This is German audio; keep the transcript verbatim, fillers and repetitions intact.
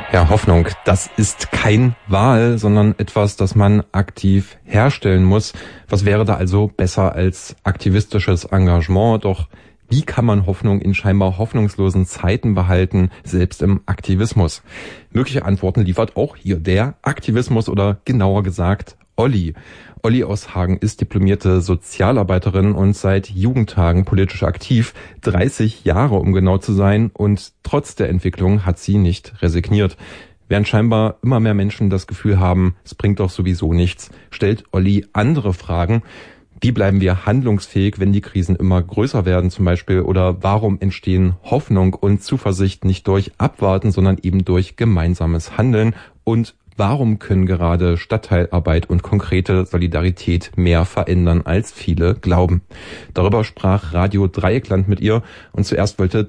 Ja, Hoffnung, das ist kein Wahl, sondern etwas, das man aktiv herstellen muss. Was wäre da also besser als aktivistisches Engagement? Doch wie kann man Hoffnung in scheinbar hoffnungslosen Zeiten behalten, selbst im Aktivismus? Mögliche Antworten liefert auch hier der Aktivismus oder genauer gesagt Olli. Olli aus Hagen ist diplomierte Sozialarbeiterin und seit Jugendtagen politisch aktiv, dreißig Jahre um genau zu sein, und trotz der Entwicklung hat sie nicht resigniert. Während scheinbar immer mehr Menschen das Gefühl haben, es bringt doch sowieso nichts, stellt Olli andere Fragen. Wie bleiben wir handlungsfähig, wenn die Krisen immer größer werden zum Beispiel? Oder warum entstehen Hoffnung und Zuversicht nicht durch Abwarten, sondern eben durch gemeinsames Handeln? Und warum können gerade Stadtteilarbeit und konkrete Solidarität mehr verändern, als viele glauben? Darüber sprach Radio Dreieckland mit ihr, und zuerst wollte